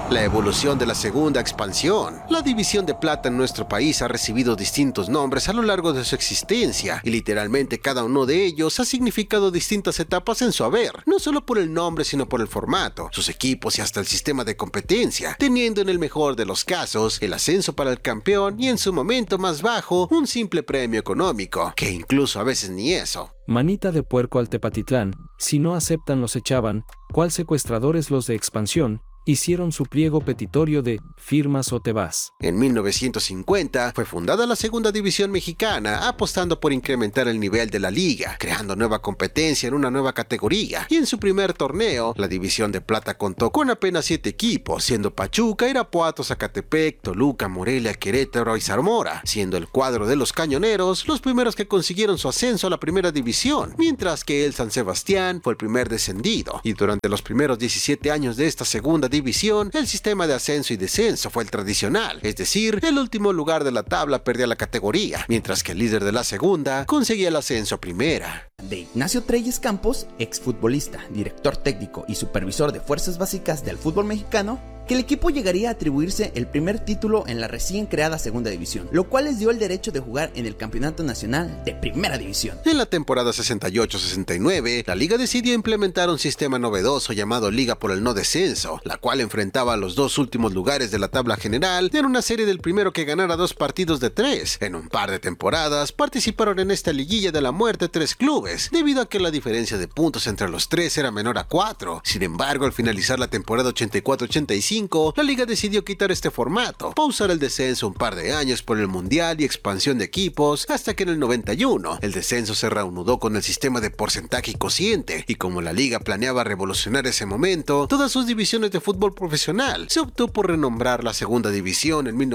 La evolución de la segunda expansión. La división de plata en nuestro país ha recibido distintos nombres a lo largo de su existencia, y literalmente cada uno de ellos ha significado distintas etapas en su haber, no solo por el nombre sino por el formato, sus equipos y hasta el sistema de competencia, teniendo en el mejor de los casos el ascenso para el campeón y en su momento más bajo un simple premio económico, que incluso a veces ni eso. Manita de puerco al Tepatitlán, si no aceptan los echaban, cual secuestradores los de expansión, hicieron su pliego petitorio de «firmas o te vas». En 1950 fue fundada la Segunda División Mexicana, apostando por incrementar el nivel de la liga, creando nueva competencia en una nueva categoría, y en su primer torneo, la División de Plata contó con apenas 7 equipos, siendo Pachuca, Irapuato, Zacatepec, Toluca, Morelia, Querétaro y Zamora, siendo el cuadro de los Cañoneros los primeros que consiguieron su ascenso a la Primera División, mientras que el San Sebastián fue el primer descendido, y durante los primeros 17 años de esta Segunda División, el sistema de ascenso y descenso fue el tradicional, es decir, el último lugar de la tabla perdía la categoría, mientras que el líder de la segunda conseguía el ascenso a primera. De Ignacio Treyes Campos, exfutbolista, director técnico y supervisor de fuerzas básicas del fútbol mexicano, que el equipo llegaría a atribuirse el primer título en la recién creada Segunda División, lo cual les dio el derecho de jugar en el Campeonato Nacional de Primera División. En la temporada 68-69, la liga decidió implementar un sistema novedoso llamado Liga por el No Descenso, la cual enfrentaba a los dos últimos lugares de la tabla general en una serie del primero que ganara 2 partidos de 3. En un par de temporadas participaron en esta liguilla de la muerte 3 clubes, debido a que la diferencia de puntos entre los 3 era menor a 4. Sin embargo, al finalizar la temporada 84-85, la liga decidió quitar este formato, pausar el descenso un par de años por el mundial y expansión de equipos, hasta que en el 91 el descenso se reanudó con el sistema de porcentaje y cociente, y como la liga planeaba revolucionar ese momento todas sus divisiones de fútbol profesional, se optó por renombrar la Segunda División en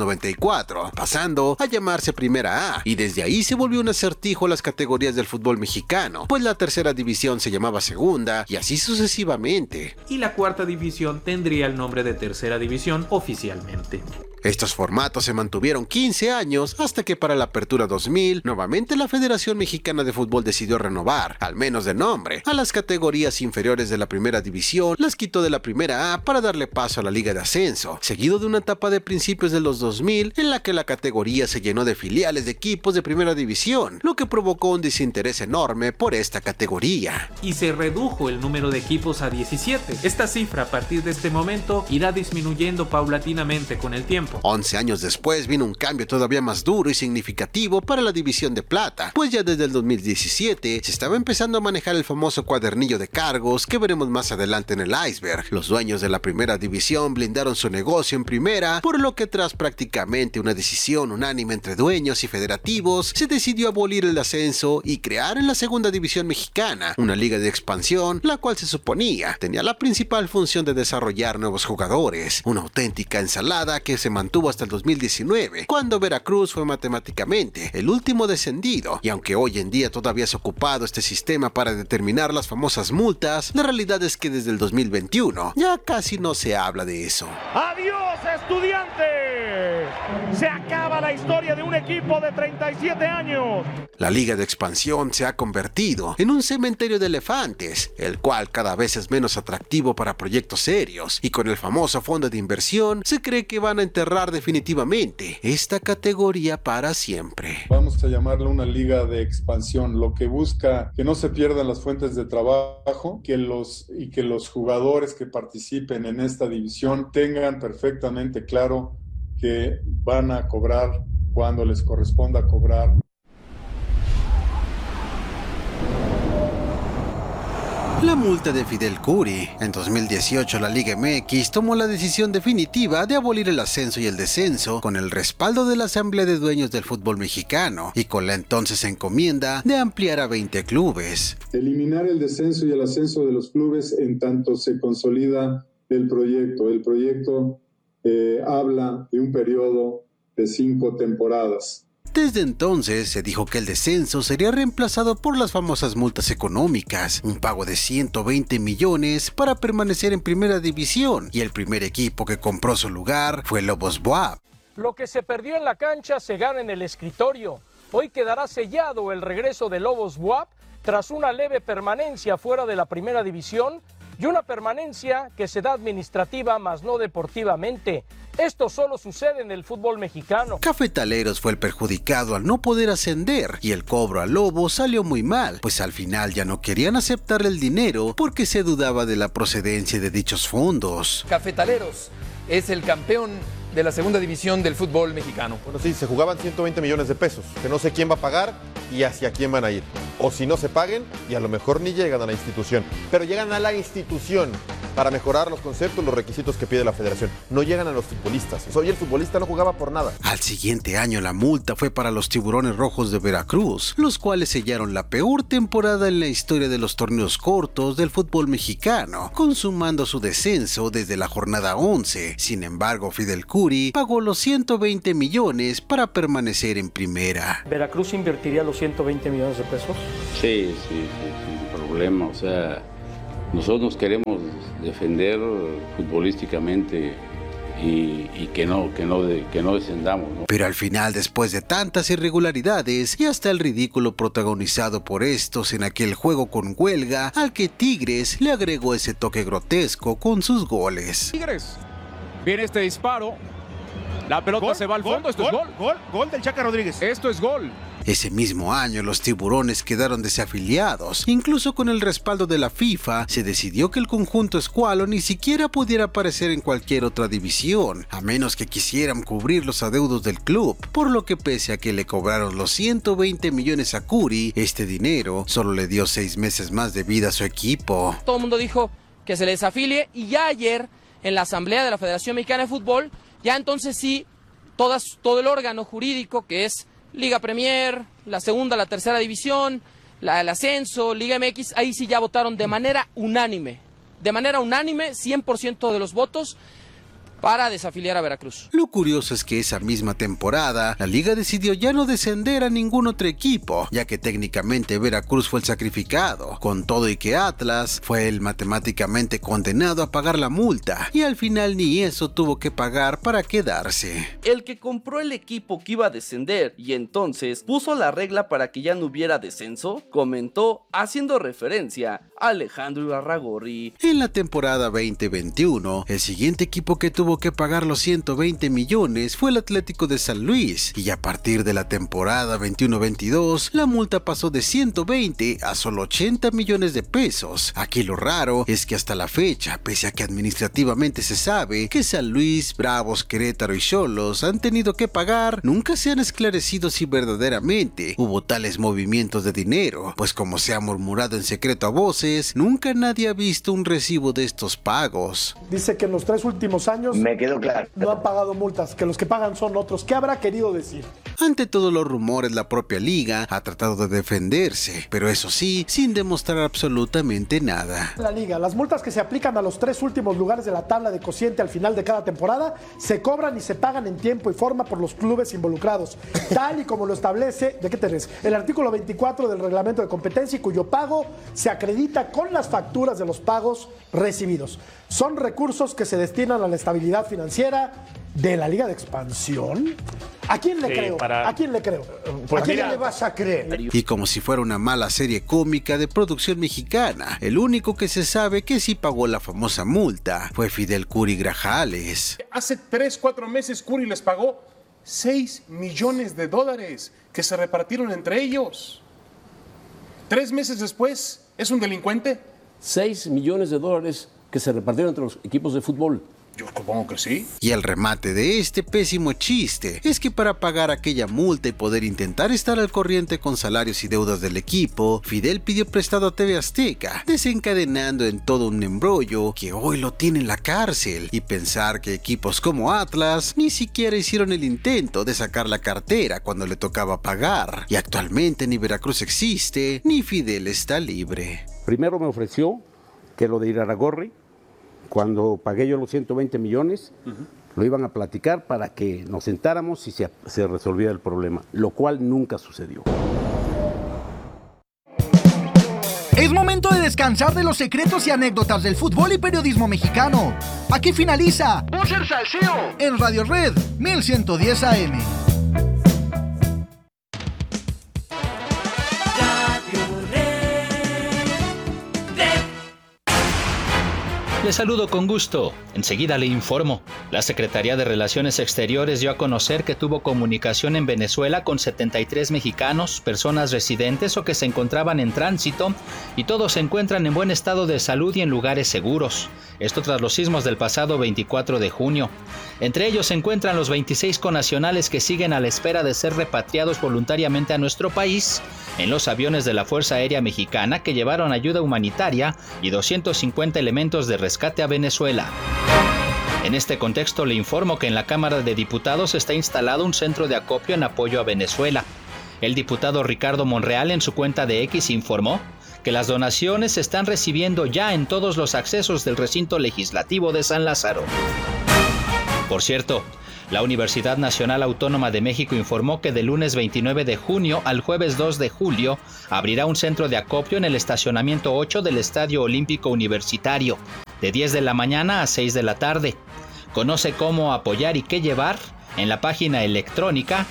1994, pasando a llamarse Primera A, y desde ahí se volvió un acertijo a las categorías del fútbol mexicano, pues la Tercera División se llamaba Segunda, y así sucesivamente. Y la Cuarta División tendría el nombre de Tercera División oficialmente. Estos formatos se mantuvieron 15 años hasta que para la Apertura 2000, nuevamente la Federación Mexicana de Fútbol decidió renovar, al menos de nombre, a las categorías inferiores de la Primera División, las quitó de la Primera A para darle paso a la Liga de Ascenso, seguido de una etapa de principios de los 2000 en la que la categoría se llenó de filiales de equipos de Primera División, lo que provocó un desinterés enorme por esta categoría. Y se redujo el número de equipos a 17. Esta cifra a partir de este momento irá disminuyendo paulatinamente con el tiempo. 11 años después vino un cambio todavía más duro y significativo para la División de Plata, pues ya desde el 2017 se estaba empezando a manejar el famoso cuadernillo de cargos que veremos más adelante en el iceberg. Los dueños de la Primera División blindaron su negocio en primera, por lo que tras prácticamente una decisión unánime entre dueños y federativos, se decidió abolir el ascenso y crear en la Segunda División Mexicana una liga de expansión, la cual se suponía tenía la principal función de desarrollar nuevos jugadores, una auténtica ensalada que se mantuvo hasta el 2019, cuando Veracruz fue matemáticamente el último descendido, y aunque hoy en día todavía es ocupado este sistema para determinar las famosas multas, la realidad es que desde el 2021 ya casi no se habla de eso. ¡Adiós, Estudiantes! Se acaba la historia de un equipo de 37 años. La Liga de Expansión se ha convertido en un cementerio de elefantes, el cual cada vez es menos atractivo para proyectos serios, y con el famoso fondo de inversión se cree que van a enterrar definitivamente esta categoría para siempre. Vamos a llamarle una liga de expansión, lo que busca que no se pierdan las fuentes de trabajo, que los jugadores que participen en esta división tengan perfectamente claro que van a cobrar cuando les corresponda cobrar. La multa de Fidel Curi. En 2018 la Liga MX tomó la decisión definitiva de abolir el ascenso y el descenso con el respaldo de la Asamblea de Dueños del Fútbol Mexicano y con la entonces encomienda de ampliar a 20 clubes. Eliminar el descenso y el ascenso de los clubes en tanto se consolida el proyecto. El proyecto habla de un periodo de 5 temporadas. Desde entonces se dijo que el descenso sería reemplazado por las famosas multas económicas, un pago de 120 millones para permanecer en Primera División, y el primer equipo que compró su lugar fue Lobos BUAP. Lo que se perdió en la cancha se gana en el escritorio. Hoy quedará sellado el regreso de Lobos BUAP tras una leve permanencia fuera de la Primera División y una permanencia que se da administrativa más no deportivamente. Esto solo sucede en el fútbol mexicano. Cafetaleros fue el perjudicado al no poder ascender y el cobro a Lobo salió muy mal, pues al final ya no querían aceptar el dinero porque se dudaba de la procedencia de dichos fondos. Cafetaleros es el campeón de la segunda división del fútbol mexicano. Bueno, sí, se jugaban 120 millones de pesos, que no sé quién va a pagar y hacia quién van a ir. O si no se paguen, y a lo mejor ni llegan a la institución. Pero llegan a la institución para mejorar los conceptos, los requisitos que pide la federación. No llegan a los futbolistas. Hoy el futbolista no jugaba por nada. Al siguiente año la multa fue para los Tiburones Rojos de Veracruz, los cuales sellaron la peor temporada en la historia de los torneos cortos del fútbol mexicano, consumando su descenso desde la jornada 11. Sin embargo, Fidel Curi pagó los 120 millones para permanecer en primera. ¿Veracruz invertiría los 120 millones de pesos? Sí, sin problema. O sea, nosotros queremos defender futbolísticamente y que no descendamos, ¿no? Pero al final, después de tantas irregularidades y hasta el ridículo protagonizado por estos en aquel juego con huelga, al que Tigres le agregó ese toque grotesco con sus goles. Tigres, viene este disparo, la pelota se va al fondo, esto es gol. Gol del Chaca Rodríguez. Esto es gol. Ese mismo año los Tiburones quedaron desafiliados. Incluso con el respaldo de la FIFA, se decidió que el conjunto escualo ni siquiera pudiera aparecer en cualquier otra división, a menos que quisieran cubrir los adeudos del club, por lo que pese a que le cobraron los 120 millones a Curi, este dinero solo le dio 6 meses más de vida a su equipo. Todo el mundo dijo que se les afilie y ya ayer en la Asamblea de la Federación Mexicana de Fútbol, ya entonces sí, todo el órgano jurídico que es Liga Premier, la segunda, la tercera división, el ascenso, Liga MX, ahí sí ya votaron de manera unánime, 100% de los votos para desafiliar a Veracruz. Lo curioso es que esa misma temporada, la liga decidió ya no descender a ningún otro equipo, ya que técnicamente Veracruz fue el sacrificado, con todo y que Atlas fue el matemáticamente condenado a pagar la multa, y al final ni eso tuvo que pagar para quedarse. El que compró el equipo que iba a descender y entonces puso la regla para que ya no hubiera descenso, comentó haciendo referencia a Alejandro Irarrágorri. En la temporada 2021, el siguiente equipo que tuvo que pagar los 120 millones fue el Atlético de San Luis, y a partir de la temporada 21-22 la multa pasó de 120 a solo 80 millones de pesos. Aquí lo raro es que hasta la fecha, pese a que administrativamente se sabe que San Luis, Bravos, Querétaro y Xolos han tenido que pagar, nunca se han esclarecido si verdaderamente hubo tales movimientos de dinero, pues como se ha murmurado en secreto a voces, nunca nadie ha visto un recibo de estos pagos. Dice que en los 3 últimos años me quedó claro, no han pagado multas, que los que pagan son otros. ¿Qué habrá querido decir? Ante todos los rumores, la propia liga ha tratado de defenderse, pero eso sí, sin demostrar absolutamente nada. La liga, las multas que se aplican a los 3 últimos lugares de la tabla de cociente al final de cada temporada se cobran y se pagan en tiempo y forma por los clubes involucrados, tal y como lo establece, ¿de qué te ríes? El artículo 24 del reglamento de competencia, y cuyo pago se acredita con las facturas de los pagos recibidos. Son recursos que se destinan a la estabilidad financiera de la Liga de Expansión. ¿A quién le creo? ¿A quién le creo? Pues ¿a quién le vas a creer? Y como si fuera una mala serie cómica de producción mexicana, el único que se sabe que sí pagó la famosa multa fue Fidel Curi Grajales. Hace 3-4 meses Curi les pagó $6 millones que se repartieron entre ellos. 3 meses después, ¿es un delincuente? $6 millones que se repartieron entre los equipos de fútbol. Yo supongo que sí. Y el remate de este pésimo chiste es que para pagar aquella multa y poder intentar estar al corriente con salarios y deudas del equipo, Fidel pidió prestado a TV Azteca, desencadenando en todo un embrollo que hoy lo tiene en la cárcel. Y pensar que equipos como Atlas ni siquiera hicieron el intento de sacar la cartera cuando le tocaba pagar. Y actualmente ni Veracruz existe, ni Fidel está libre. Primero me ofreció que lo de Irarrágorri, cuando pagué yo los 120 millones, lo iban a platicar para que nos sentáramos y se resolviera el problema, lo cual nunca sucedió. Es momento de descansar de los secretos y anécdotas del fútbol y periodismo mexicano. Aquí finaliza Búzer Salseo en Radio Red 1110 AM. Le saludo con gusto. Enseguida le informo. La Secretaría de Relaciones Exteriores dio a conocer que tuvo comunicación en Venezuela con 73 mexicanos, personas residentes o que se encontraban en tránsito, y todos se encuentran en buen estado de salud y en lugares seguros. Esto tras los sismos del pasado 24 de junio. Entre ellos se encuentran los 26 connacionales que siguen a la espera de ser repatriados voluntariamente a nuestro país en los aviones de la Fuerza Aérea Mexicana que llevaron ayuda humanitaria y 250 elementos de rescate a Venezuela. En este contexto le informo que en la Cámara de Diputados está instalado un centro de acopio en apoyo a Venezuela. El diputado Ricardo Monreal en su cuenta de X informó que las donaciones se están recibiendo ya en todos los accesos del recinto legislativo de San Lázaro. Por cierto, la Universidad Nacional Autónoma de México informó que del lunes 29 de junio al jueves 2 de julio abrirá un centro de acopio en el estacionamiento 8 del Estadio Olímpico Universitario, de 10 de la mañana a 6 de la tarde. Conoce cómo apoyar y qué llevar en la página electrónica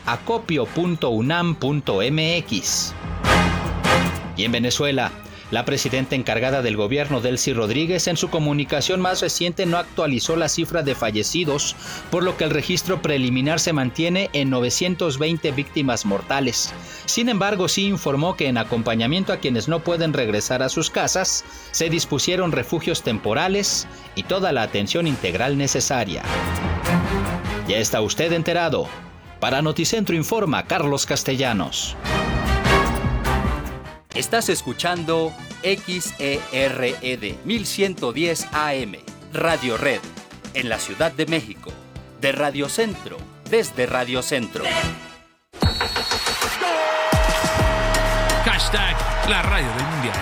acopio.unam.mx. Y en Venezuela, la presidenta encargada del gobierno, Delcy Rodríguez, en su comunicación más reciente no actualizó la cifra de fallecidos, por lo que el registro preliminar se mantiene en 920 víctimas mortales. Sin embargo, sí informó que en acompañamiento a quienes no pueden regresar a sus casas, se dispusieron refugios temporales y toda la atención integral necesaria. Ya está usted enterado. Para Noticentro informa Carlos Castellanos. Estás escuchando XERED 1110 AM, Radio Red, en la Ciudad de México, de Radio Centro, desde Radio Centro. Hashtag la radio del Mundial.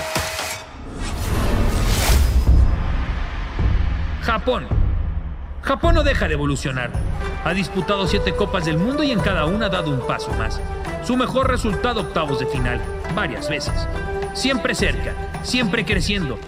Japón no deja de evolucionar. Ha disputado 7 Copas del Mundo y en cada una ha dado un paso más. Su mejor resultado, octavos de final, varias veces. Siempre cerca, siempre creciendo.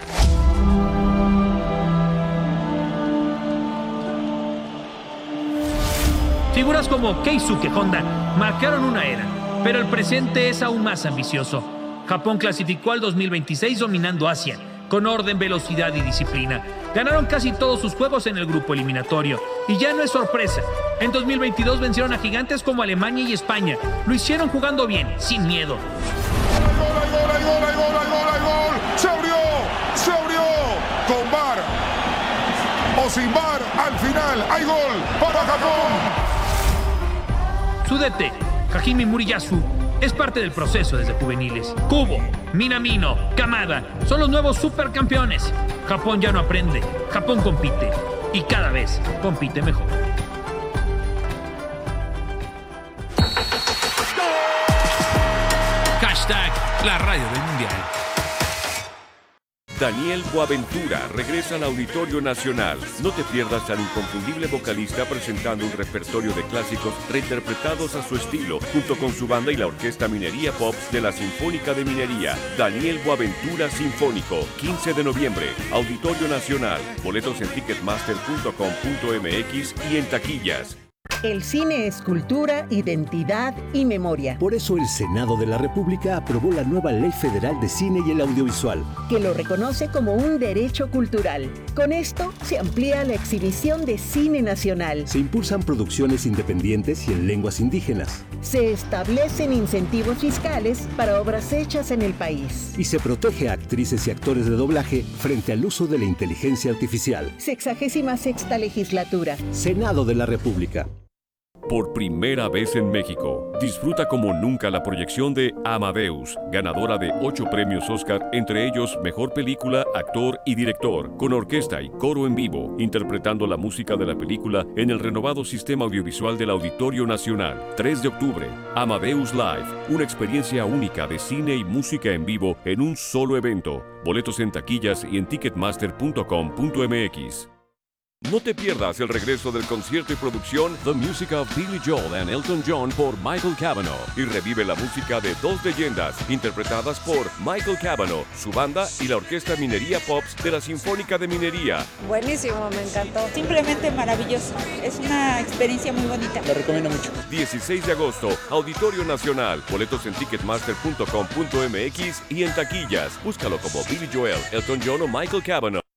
Figuras como Keisuke Honda marcaron una era, pero el presente es aún más ambicioso. Japón clasificó al 2026 dominando Asia, con orden, velocidad y disciplina. Ganaron casi todos sus juegos en el grupo eliminatorio. Y ya no es sorpresa. En 2022 vencieron a gigantes como Alemania y España. Lo hicieron jugando bien, sin miedo. ¡Hay gol! ¡Se abrió! Con VAR o sin VAR, al final hay gol para Japón. Su DT, Hajime Muriyasu, es parte del proceso desde juveniles. Kubo, Minamino, Kamada son los nuevos supercampeones. Japón ya no aprende, Japón compite y cada vez compite mejor. Hashtag la radio del Mundial. Daniel Boaventura regresa al Auditorio Nacional. No te pierdas al inconfundible vocalista presentando un repertorio de clásicos reinterpretados a su estilo, junto con su banda y la Orquesta Minería Pops de la Sinfónica de Minería. Daniel Boaventura Sinfónico, 15 de noviembre, Auditorio Nacional. Boletos en ticketmaster.com.mx y en taquillas. El cine es cultura, identidad y memoria. Por eso el Senado de la República aprobó la nueva Ley Federal de Cine y el Audiovisual, que lo reconoce como un derecho cultural. Con esto se amplía la exhibición de cine nacional. Se impulsan producciones independientes y en lenguas indígenas. Se establecen incentivos fiscales para obras hechas en el país. Y se protege a actrices y actores de doblaje frente al uso de la inteligencia artificial. 66ª legislatura. Senado de la República. Por primera vez en México, disfruta como nunca la proyección de Amadeus, ganadora de 8 premios Oscar, entre ellos Mejor Película, Actor y Director, con orquesta y coro en vivo, interpretando la música de la película en el renovado sistema audiovisual del Auditorio Nacional. 3 de octubre, Amadeus Live, una experiencia única de cine y música en vivo en un solo evento. Boletos en taquillas y en ticketmaster.com.mx. No te pierdas el regreso del concierto y producción The Music of Billy Joel and Elton John por Michael Cavanaugh y revive la música de 2 leyendas interpretadas por Michael Cavanaugh, su banda y la Orquesta Minería Pops de la Sinfónica de Minería. Buenísimo, me encantó. Simplemente maravilloso. Es una experiencia muy bonita. Lo recomiendo mucho. 16 de agosto, Auditorio Nacional. Boletos en ticketmaster.com.mx y en taquillas. Búscalo como Billy Joel, Elton John o Michael Cavanaugh.